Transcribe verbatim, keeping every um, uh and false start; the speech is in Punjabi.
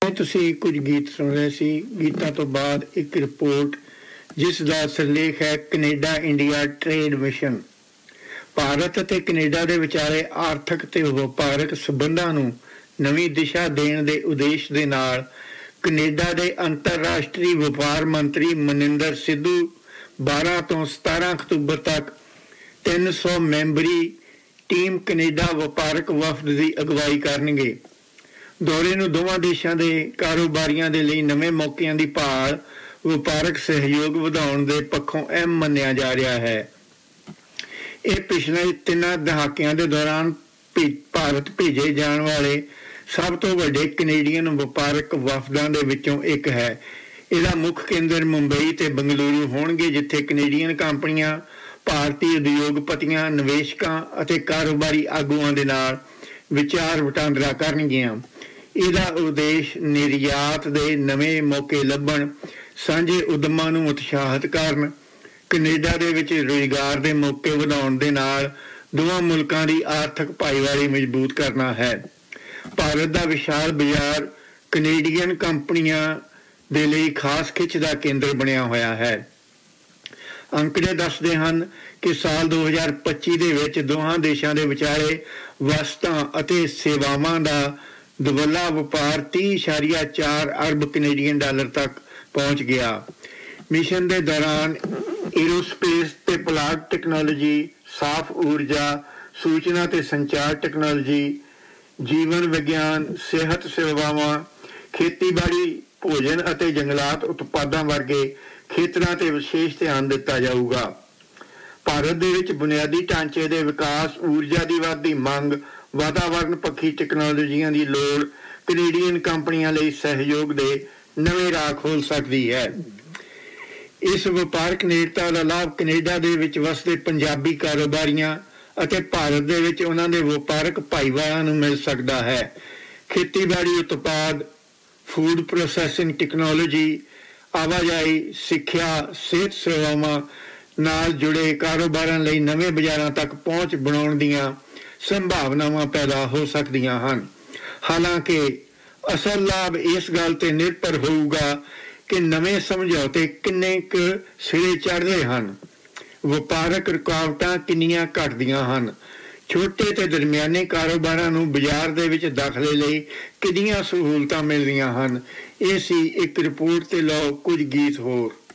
ਤੁਸੀਂ ਕੁਝ ਗੀਤ ਸੁਣ ਰਹੇ ਸੀ। ਗੀਤਾਂ ਤੋਂ ਬਾਅਦ ਇੱਕ ਰਿਪੋਰਟ ਜਿਸ ਦਾ ਸਿਰਲੇਖ ਹੈ Canada India trade mission. Bharat ਅਤੇ ਕੈਨੇਡਾ ਦੇ ਵਿਚਾਲੇ ਆਰਥਿਕ ਤੇ ਵਪਾਰਕ ਸੰਬੰਧਾਂ ਨੂੰ ਨਵੀਂ ਦਿਸ਼ਾ ਦੇਣ ਦੇ ਉਦੇਸ਼ ਦੇ ਨਾਲ ਕੈਨੇਡਾ ਦੇ ਅੰਤਰਰਾਸ਼ਟਰੀ ਵਪਾਰ ਮੰਤਰੀ ਮਨਿੰਦਰ ਸਿੱਧੂ ਬਾਰਾਂ ਤੋਂ ਸਤਾਰਾਂ ਅਕਤੂਬਰ ਤੱਕ ਤਿੰਨ ਸੌ ਮੈਂਬਰੀ ਟੀਮ ਕੈਨੇਡਾ ਵਪਾਰਕ ਵਫਦ ਦੀ ਅਗਵਾਈ ਕਰਨਗੇ। ਦੌਰੇ ਨੂੰ ਦੋਵਾਂ ਦੇਸ਼ਾਂ ਦੇ ਕਾਰੋਬਾਰੀਆਂ ਦੇ ਲਈ ਨਵੇਂ ਮੌਕਿਆਂ ਦੀ ਭਾਲ ਵਪਾਰਕ ਸਹਿਯੋਗ ਵਧਾਉਣ ਦੇ ਪੱਖੋਂ ਅਹਿਮ ਮੰਨਿਆ ਜਾ ਰਿਹਾ ਹੈ। ਇਹ ਪਿਛਲੇ ਤਿੰਨਾਂ ਦਹਾਕਿਆਂ ਦੇ ਦੌਰਾਨ ਭਾਰਤ ਭੇਜੇ ਜਾਣ ਵਾਲੇ ਸਭ ਤੋਂ ਵੱਡੇ ਕੈਨੇਡੀਅਨ ਵਪਾਰਕ ਵਫਦਾਂ ਦੇ ਵਿੱਚੋਂ ਇੱਕ ਹੈ। ਇਹਦਾ ਮੁੱਖ ਕੇਂਦਰ ਮੁੰਬਈ ਤੇ ਬੰਗਲੁਰੂ ਹੋਣਗੇ, ਜਿੱਥੇ ਕੈਨੇਡੀਅਨ ਕੰਪਨੀਆਂ ਭਾਰਤੀ ਉਦਯੋਗਪਤੀਆਂ, ਨਿਵੇਸ਼ਕਾਂ ਅਤੇ ਕਾਰੋਬਾਰੀ ਆਗੂਆਂ ਦੇ ਨਾਲ ਵਿਚਾਰ ਵਟਾਂਦਰਾ ਕਰਨਗੀਆਂ। ਇਹਦਾ ਉਦੇਸ਼ ਨਿਰਯਾਤ ਦੇ ਨਵੇਂ ਮੌਕੇ ਲੱਭਣ, ਸਾਂਝੇ ਉਦਮਾਂ ਨੂੰ ਉਤਸ਼ਾਹਿਤ ਕਰਨ, ਕੈਨੇਡਾ ਦੇ ਵਿੱਚ ਰੁਜ਼ਗਾਰ ਦੇ ਮੌਕੇ ਵਧਾਉਣ ਦੇ ਨਾਲ ਦੋਵਾਂ ਮੁਲਕਾਂ ਦੀ ਆਰਥਿਕ ਭਾਈਵਾਲੀ ਮਜ਼ਬੂਤ ਕਰਨਾ ਹੈ। ਭਾਰਤ ਦਾ ਵਿਸ਼ਾਲ ਬਾਜ਼ਾਰ ਕੈਨੇਡੀਅਨ ਕੰਪਨੀਆਂ ਦੇ ਲਈ ਖਾਸ ਖਿੱਚ ਦਾ ਕੇਂਦਰ ਬਣਿਆ ਹੋਇਆ ਹੈ। ਅੰਕੜੇ ਦੱਸਦੇ ਹਨ ਕਿ ਸਾਲ ਦੋ ਹਜ਼ਾਰ ਪੱਚੀ ਦੇ ਵਿੱਚ ਦੋਹਾਂ ਦੇਸ਼ਾਂ ਦੇ ਵਿਚਾਲੇ ਵਸਤਾਂ ਅਤੇ ਸੇਵਾਵਾਂ ਦਾ ਦੁਵੱਲਾ ਵਪਾਰ ਤੀਹ ਇਸ਼ਾਰੀਆ ਚਾਰ ਅਰਬ ਕੈਨੇਡੀਅਨ ਡਾਲਰ ਤੱਕ ਪਹੁੰਚ ਗਿਆ। ਮਿਸ਼ਨ ਦੇ ਦੌਰਾਨ ਏਰੋਸਪੇਸ ਤੇ ਪੁਲਾੜ ਟੈਕਨੋਲੋਜੀ, ਸਾਫ਼ ਊਰਜਾ, ਸੂਚਨਾ ਤੇ ਸੰਚਾਰ ਟੈਕਨੋਲੋਜੀ, ਜੀਵਨ ਵਿਗਿਆਨ, ਸਿਹਤ ਸੇਵਾਵਾਂ, ਖੇਤੀਬਾੜੀ, ਭੋਜਨ ਅਤੇ ਜੰਗਲਾਤ ਉਤਪਾਦਾਂ ਵਰਗੇ ਖੇਤਰਾਂ ਤੇ ਵਿਸ਼ੇਸ਼ ਧਿਆਨ ਦਿੱਤਾ ਜਾਊਗਾ। ਭਾਰਤ ਦੇ ਵਿੱਚ ਬੁਨਿਆਦੀ ਢਾਂਚੇ ਦੇ ਵਿਕਾਸ, ਊਰਜਾ ਦੀ ਵੱਧਦੀ ਮੰਗ, ਵਾਤਾਵਰਨ ਪੱਖੀ ਟੈਕਨੋਲੋਜੀਆਂ ਦੀ ਲੋੜ ਕੈਨੇਡੀਅਨ ਕੰਪਨੀਆਂ ਲਈ ਸਹਿਯੋਗ ਦੇ ਨਵੇਂ ਰਾਹ ਖੋਲ੍ਹ ਸਕਦੀ ਹੈ। ਇਸ ਵਪਾਰਕ ਨੇੜਤਾ ਦਾ ਲਾਭ ਕੈਨੇਡਾ ਦੇ ਵਿੱਚ ਵਸਦੇ ਪੰਜਾਬੀ ਕਾਰੋਬਾਰੀਆਂ ਅਤੇ ਭਾਰਤ ਦੇ ਵਿੱਚ ਉਹਨਾਂ ਦੇ ਵਪਾਰਕ ਭਾਈਵਾਲਾਂ ਨੂੰ ਮਿਲ ਸਕਦਾ ਹੈ। ਖੇਤੀਬਾੜੀ ਉਤਪਾਦ, ਫੂਡ ਪ੍ਰੋਸੈਸਿੰਗ ਟੈਕਨੋਲੋਜੀ, ਆਵਾਜਾਈ, ਸਿੱਖਿਆ, ਸਿਹਤ ਸੇਵਾਵਾਂ ਨਾਲ ਜੁੜੇ ਕਾਰੋਬਾਰਾਂ ਲਈ ਨਵੇਂ ਬਾਜ਼ਾਰਾਂ ਤੱਕ ਪਹੁੰਚ ਬਣਾਉਣ ਦੀਆਂ ਸੰਭਾਵਨਾਵਾਂ ਪੈਦਾ ਹੋ ਸਕਦੀਆਂ ਹਨ। ਹਾਲਾਂਕਿ ਅਸਲ ਲਾਭ ਇਸ ਗੱਲ ਤੇ ਨਿਰਭਰ ਹੋਊਗਾ ਕਿ ਨਵੇਂ ਸਮਝੌਤੇ ਕਿੰਨੇ ਕੁ ਸਿਰੇ ਚੜ੍ਹਦੇ ਹਨ, ਵਪਾਰਕ ਰੁਕਾਵਟਾਂ ਕਿੰਨੀਆਂ ਘਟਦੀਆਂ ਹਨ, ਛੋਟੇ ਤੇ ਦਰਮਿਆਨੇ ਕਾਰੋਬਾਰਾਂ ਨੂੰ ਬਾਜ਼ਾਰ ਦੇ ਵਿੱਚ ਦਾਖਲੇ ਲਈ ਕਿੰਨੀਆਂ ਸਹੂਲਤਾਂ ਮਿਲਦੀਆਂ ਹਨ। ਇਹ ਸੀ ਇੱਕ ਰਿਪੋਰਟ ਤੇ ਲਓ ਕੁਝ ਗੀਤ ਹੋਰ।